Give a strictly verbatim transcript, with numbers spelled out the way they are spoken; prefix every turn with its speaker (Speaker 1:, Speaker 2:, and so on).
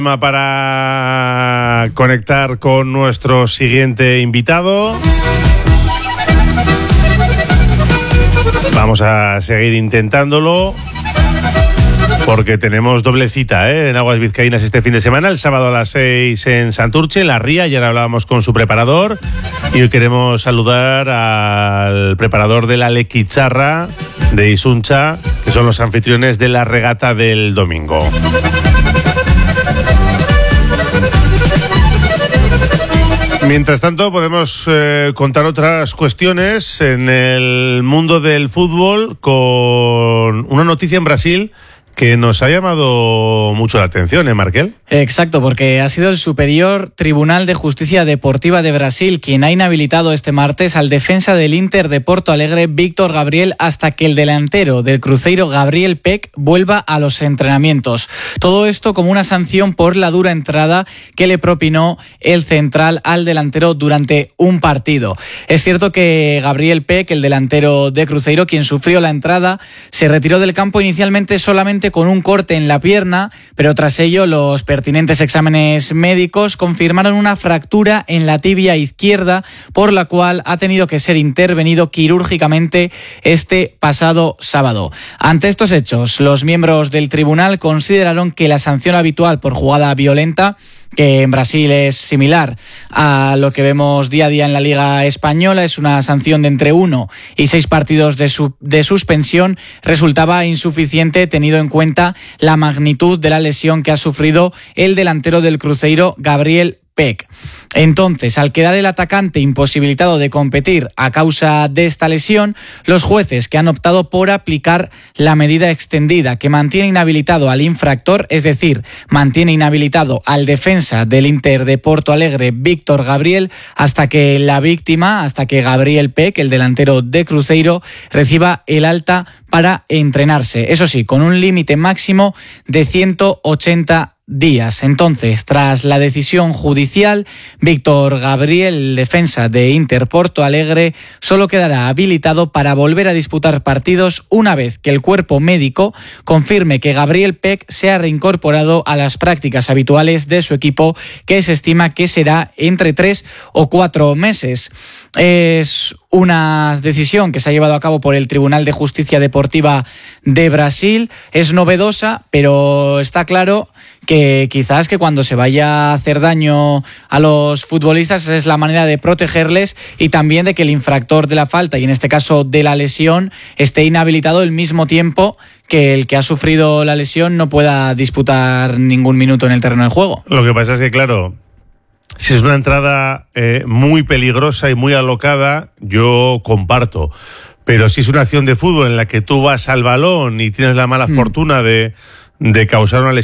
Speaker 1: Para conectar con nuestro siguiente invitado. Vamos a seguir intentándolo porque tenemos doble cita ¿eh? en Aguas Vizcaínas este fin de semana, el sábado a las seis en Santurce, en La Ría. Ayer hablábamos con su preparador y hoy queremos saludar al preparador de la Lequicharra de Isuncha, que son los anfitriones de la regata del domingo. Mientras tanto, podemos eh, contar otras cuestiones en el mundo del fútbol con una noticia en Brasil que nos ha llamado mucho la atención, ¿eh, Markel?
Speaker 2: Exacto, porque ha sido el Superior Tribunal de Justicia Deportiva de Brasil quien ha inhabilitado este martes al defensa del Inter de Porto Alegre, Víctor Gabriel, hasta que el delantero del Cruzeiro, Gabriel Peck, vuelva a los entrenamientos. Todo esto como una sanción por la dura entrada que le propinó el central al delantero durante un partido. Es cierto que Gabriel Peck, el delantero de Cruzeiro, quien sufrió la entrada, se retiró del campo inicialmente solamente con un corte en la pierna, pero tras ello los pertinentes exámenes médicos confirmaron una fractura en la tibia izquierda, por la cual ha tenido que ser intervenido quirúrgicamente este pasado sábado. Ante estos hechos, los miembros del tribunal consideraron que la sanción habitual por jugada violenta, que en Brasil es similar a lo que vemos día a día en la Liga Española, es una sanción de entre uno y seis partidos de, su, de suspensión, resultaba insuficiente tenido en cuenta la magnitud de la lesión que ha sufrido el delantero del Cruzeiro, Gabriel Peck. Entonces, al quedar el atacante imposibilitado de competir a causa de esta lesión, los jueces que han optado por aplicar la medida extendida que mantiene inhabilitado al infractor, es decir, mantiene inhabilitado al defensa del Inter de Porto Alegre, Víctor Gabriel, hasta que la víctima, hasta que Gabriel Peck, el delantero de Cruzeiro, reciba el alta para entrenarse. Eso sí, con un límite máximo de ciento ochenta días. Entonces, tras la decisión judicial, Víctor Gabriel, defensa de Inter Porto Alegre, solo quedará habilitado para volver a disputar partidos una vez que el cuerpo médico confirme que Gabriel Peck se ha reincorporado a las prácticas habituales de su equipo, que se estima que será entre tres o cuatro meses. Es una decisión que se ha llevado a cabo por el Tribunal de Justicia Deportiva de Brasil. Es novedosa, pero está claro que quizás que cuando se vaya a hacer daño a los futbolistas es la manera de protegerles y también de que el infractor de la falta, y en este caso de la lesión, esté inhabilitado al mismo tiempo que el que ha sufrido la lesión no pueda disputar ningún minuto en el terreno de juego.
Speaker 1: Lo que pasa es que, claro, si es una entrada eh, muy peligrosa y muy alocada, yo comparto. Pero si es una acción de fútbol en la que tú vas al balón y tienes la mala mm. fortuna de, de causar una lesión